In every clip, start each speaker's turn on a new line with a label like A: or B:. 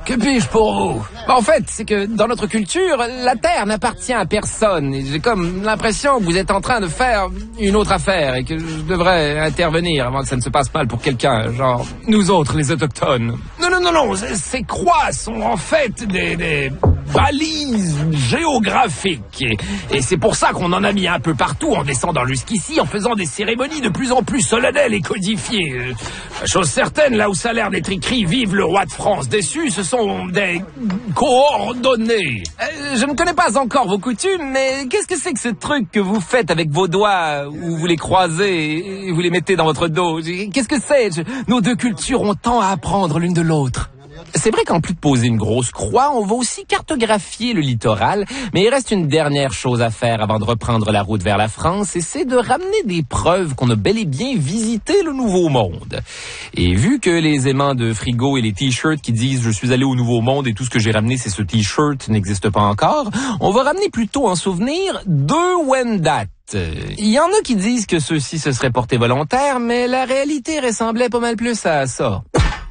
A: Que puis-je pour vous? En fait, c'est que dans notre culture, la terre n'appartient à personne. Et j'ai comme l'impression que vous êtes en train de faire une autre affaire et que je devrais intervenir avant que ça ne se passe mal pour quelqu'un, genre nous autres, les autochtones. Non, ces croix sont en fait des balises géographiques. Et c'est pour ça qu'on en a mis un peu partout en descendant jusqu'ici, en faisant des cérémonies de plus en plus solennelles et codifiées. Chose certaine, là où ça a l'air d'être écrit « Vive le roi de France » dessus, ce sont des coordonnées. Je ne connais pas encore vos coutumes, mais qu'est-ce que c'est que ce truc que vous faites avec vos doigts, où vous les croisez et vous les mettez dans votre dos? Qu'est-ce que c'est? Nos deux cultures ont tant à apprendre l'une de l'autre. C'est vrai qu'en plus de poser une grosse croix, on va aussi cartographier le littoral, mais il reste une dernière chose à faire avant de reprendre la route vers la France, et c'est de ramener des preuves qu'on a bel et bien visité le Nouveau Monde. Et vu que les aimants de frigo et les t-shirts qui disent « Je suis allé au Nouveau Monde et tout ce que j'ai ramené c'est ce t-shirt » n'existent pas encore, on va ramener plutôt en souvenir 2 Wendat. Il y en a qui disent que ceux-ci se seraient portés volontaires, mais la réalité ressemblait pas mal plus à ça.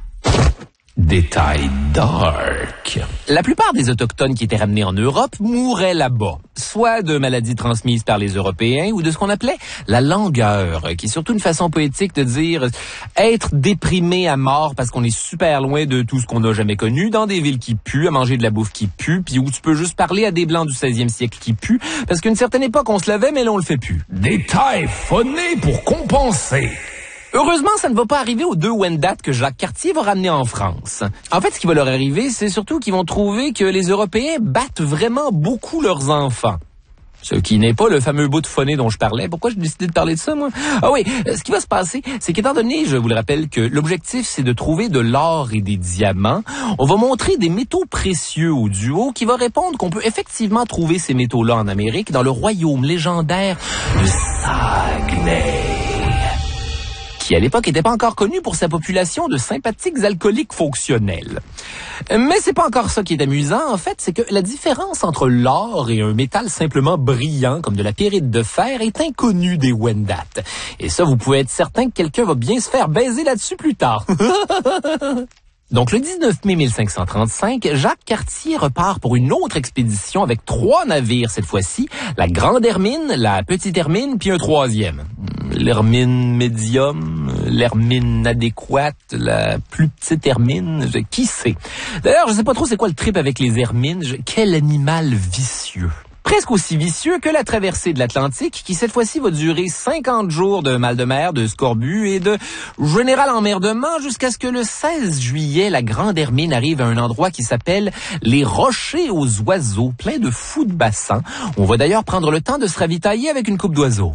A: Détail dark. La plupart des Autochtones qui étaient ramenés en Europe mouraient là-bas, soit de maladies transmises par les Européens ou de ce qu'on appelait la langueur, qui est surtout une façon poétique de dire être déprimé à mort parce qu'on est super loin de tout ce qu'on n'a jamais connu, dans des villes qui puent, à manger de la bouffe qui pue, puis où tu peux juste parler à des Blancs du 16e siècle qui puent, parce qu'à une certaine époque on se lavait mais là on le fait plus. Détail phoné pour compenser. Heureusement, ça ne va pas arriver aux 2 Wendat que Jacques Cartier va ramener en France. En fait, ce qui va leur arriver, c'est surtout qu'ils vont trouver que les Européens battent vraiment beaucoup leurs enfants. Ce qui n'est pas le fameux bout de phoné dont je parlais. Pourquoi j'ai décidé de parler de ça, moi? Ah oui, ce qui va se passer, c'est qu'étant donné, je vous le rappelle, que l'objectif, c'est de trouver de l'or et des diamants, on va montrer des métaux précieux au duo qui va répondre qu'on peut effectivement trouver ces métaux-là en Amérique, dans le royaume légendaire de Saguenay, qui à l'époque n'était pas encore connu pour sa population de sympathiques alcooliques fonctionnels. Mais c'est pas encore ça qui est amusant, en fait, c'est que la différence entre l'or et un métal simplement brillant, comme de la pyrite de fer, est inconnue des Wendat. Et ça, vous pouvez être certain que quelqu'un va bien se faire baiser là-dessus plus tard. Donc, le 19 mai 1535, Jacques Cartier repart pour une autre expédition avec 3 navires cette fois-ci, la Grande Hermine, la Petite Hermine, puis un 3e. L'Hermine médium, l'Hermine adéquate, la plus petite Hermine, qui sait? D'ailleurs, je sais pas trop c'est quoi le trip avec les Hermines, quel animal vicieux. Presque aussi vicieux que la traversée de l'Atlantique, qui cette fois-ci va durer 50 jours de mal de mer, de scorbut et de général emmerdement jusqu'à ce que le 16 juillet, la Grande Hermine arrive à un endroit qui s'appelle les Rochers aux Oiseaux, plein de fous de bassin. On va d'ailleurs prendre le temps de se ravitailler avec une coupe d'oiseaux.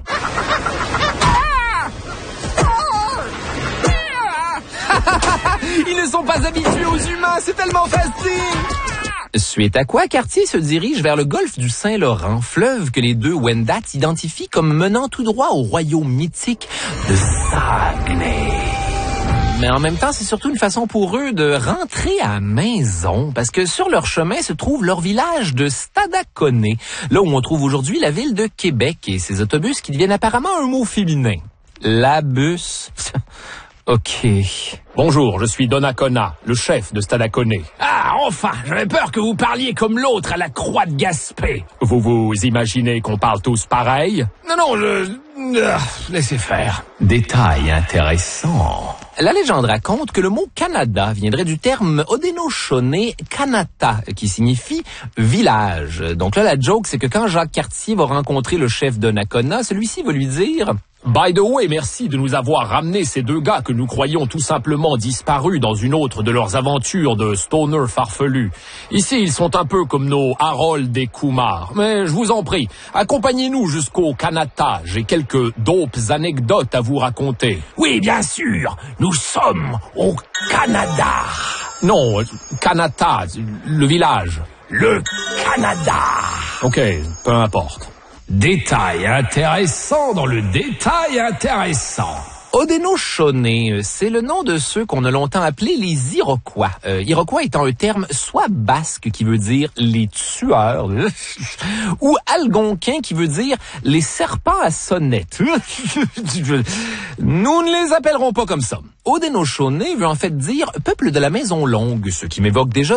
A: Ils ne sont pas habitués aux humains, c'est tellement facile! Suite à quoi, Cartier se dirige vers le golfe du Saint-Laurent, fleuve que les 2 Wendat identifient comme menant tout droit au royaume mythique de Saguenay. Mais en même temps, c'est surtout une façon pour eux de rentrer à la maison, parce que sur leur chemin se trouve leur village de Stadacone, là où on trouve aujourd'hui la ville de Québec et ses autobus qui deviennent apparemment un mot féminin. La bus... Ok. Bonjour, je suis Donnacona, le chef de Stadacone. Ah, enfin, j'avais peur que vous parliez comme l'autre à la Croix de Gaspé. Vous vous imaginez qu'on parle tous pareil? Non, laissez faire. Détail intéressant. La légende raconte que le mot Canada viendrait du terme Haudenosaunee Kanata, qui signifie village. Donc là, la joke, c'est que quand Jacques Cartier va rencontrer le chef Donnacona, celui-ci va lui dire... By the way, merci de nous avoir ramené ces 2 gars que nous croyions tout simplement disparus dans une autre de leurs aventures de stoner farfelus. Ici, ils sont un peu comme nos Harold et Kumar. Mais je vous en prie, accompagnez-nous jusqu'au Kanata. J'ai quelques dopes anecdotes à vous raconter. Oui, bien sûr, nous sommes au Canada. Non, Kanata, le village. Le Canada. Ok, peu importe. Détail intéressant dans le détail intéressant. Haudenosaunee, c'est le nom de ceux qu'on a longtemps appelés les Iroquois. Iroquois étant un terme soit basque qui veut dire les tueurs, ou algonquin qui veut dire les serpents à sonnette. Nous ne les appellerons pas comme ça. Haudenosaunee veut en fait dire peuple de la maison longue, ce qui m'évoque déjà